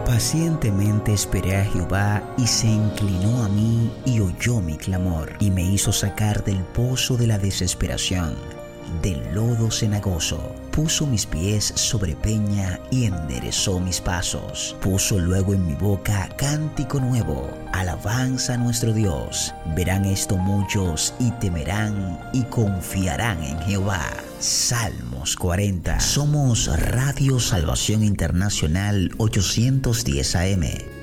Pacientemente esperé a Jehová y se inclinó a mí y oyó mi clamor y me hizo sacar del pozo de la desesperación, del lodo cenagoso. Puso mis pies sobre peña y enderezó mis pasos. Puso luego en mi boca cántico nuevo, alabanza a nuestro Dios. Verán esto muchos y temerán y confiarán en Jehová. Salmos 40. Somos Radio Salvación Internacional 810 AM.